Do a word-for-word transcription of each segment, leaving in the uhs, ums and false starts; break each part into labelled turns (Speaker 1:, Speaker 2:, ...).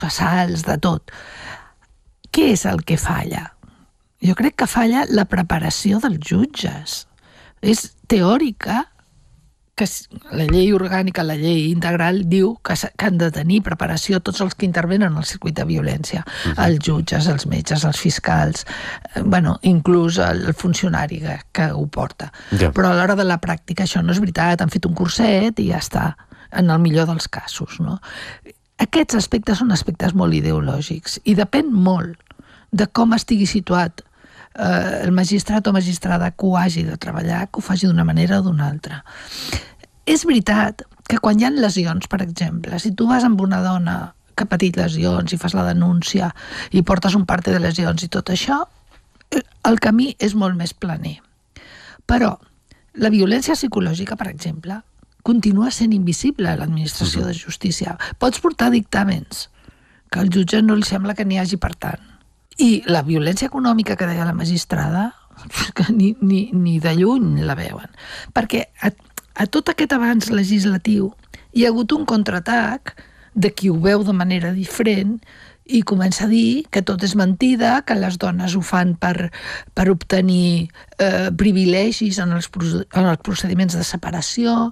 Speaker 1: assalts, de tot. Què és el que falla? Jo crec que falla la preparació dels jutges. És teòrica, que la llei orgànica, la llei integral, diu que, que han de tenir preparació tots els que intervenen al circuit de violència, uh-huh. els jutges, els metges, els fiscals, eh, bueno, inclús el funcionari que, que ho porta. Yeah. Però a l'hora de la pràctica això no és veritat, han fet un curset i ja està, en el millor dels casos, no? Aquests aspectes són aspectes molt ideològics i depèn molt de com estigui situat eh, el magistrat o magistrada que ho hagi de treballar, que ho faci d'una manera o d'una altra. És veritat que quan hi ha lesions, per exemple, si tu vas amb una dona que ha patit lesions i fas la denúncia i portes un parte de lesions i tot això, el camí és molt més planer. Però la violència psicològica, per exemple, continua sent invisible a l'administració de justícia. Pots portar dictàmens que al jutge no li sembla que n'hi hagi per tant. I la violència econòmica que deia la magistrada, que ni, ni, ni de lluny la veuen. Perquè a, a tot aquest avanç legislatiu hi ha hagut un contraatac de qui ho veu de manera diferent i comença a dir que tot és mentida, que les dones ho fan per, per obtenir eh, privilegis en els, en els procediments de separació,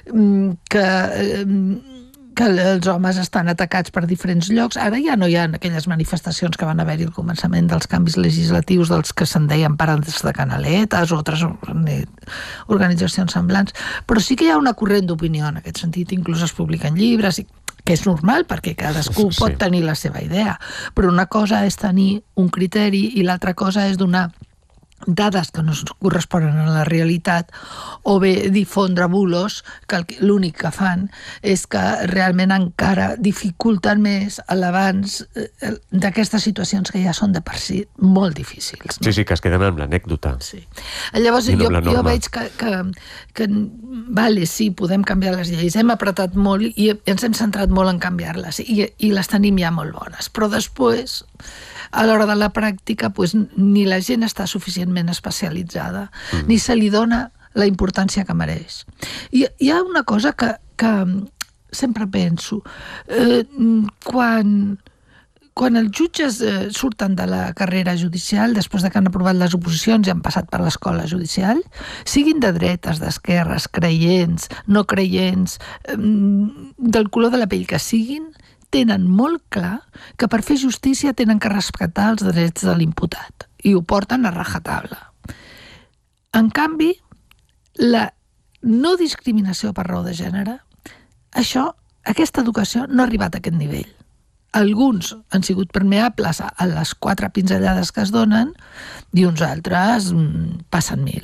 Speaker 1: que... Eh, que els homes estan atacats per diferents llocs. Ara ja no hi ha aquelles manifestacions que van haver-hi al començament dels canvis legislatius dels que se'n deien pares de canaletes o altres organitzacions semblants, però sí que hi ha una corrent d'opinió en aquest sentit, inclús es publiquen llibres, que és normal perquè cadascú sí. pot tenir la seva idea, però una cosa és tenir un criteri i l'altra cosa és donar dades que no corresponen a la realitat o bé difondre bulos que l'únic que fan és que realment encara dificulten més l'avanç d'aquestes situacions que ja són de per si molt difícils. No?
Speaker 2: Sí, sí, que es queden amb l'anècdota.
Speaker 1: Sí. Llavors
Speaker 2: no
Speaker 1: jo, jo veig que, que, que vale, sí, podem canviar les lleis, hem apretat molt i ens hem centrat molt en canviar-les i, i les tenim ja molt bones, però després a l'hora de la pràctica pues, ni la gent està suficientment especialitzada, mm. ni se li dona la importància que mereix. I hi ha una cosa que, que sempre penso. Eh, quan, quan els jutges eh, surten de la carrera judicial, després de que han aprovat les oposicions i han passat per l'escola judicial, siguin de dretes, d'esquerres, creients, no creients, eh, del color de la pell que siguin, tenen molt clar que per fer justícia tenen que respectar els drets de l'imputat i ho porten a rajatabla. En canvi, la no discriminació per raó de gènere, això, aquesta educació no ha arribat a aquest nivell. Alguns han sigut permeables a les quatre pinzellades que es donen i uns altres mm, passen mil.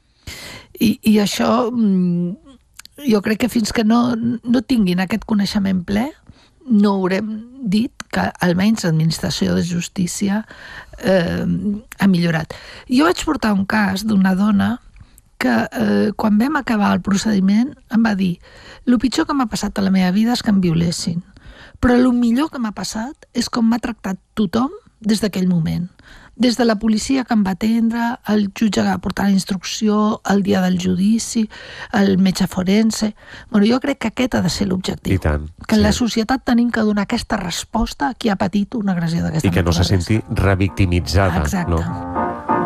Speaker 1: I, i això, mm, jo crec que fins que no, no tinguin aquest coneixement ple, no haurem dit que almenys l'administració de justícia eh, ha millorat. Jo vaig portar un cas d'una dona que eh, quan vam acabar el procediment em va dir: el pitjor que m'ha passat a la meva vida és que em violessin, però el millor que m'ha passat és com m'ha tractat tothom des d'aquell moment. Des de la policia que em va atendre, el jutge que va portar la instrucció, el dia del judici, el metge forense... Bueno, jo crec que aquest ha de ser l'objectiu.
Speaker 2: I tant.
Speaker 1: Que en
Speaker 2: sí.
Speaker 1: la societat tenim que donar aquesta resposta a qui ha patit una agressió d'aquesta
Speaker 2: naturalesa. I que no se senti revictimitzada.
Speaker 1: Exacte.
Speaker 2: No?